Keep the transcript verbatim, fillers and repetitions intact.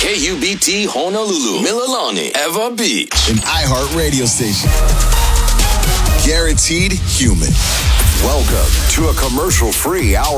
K U B T Honolulu, Mililani, Ewa Beach. An iHeart radio station. Guaranteed human. Welcome to a commercial-free hour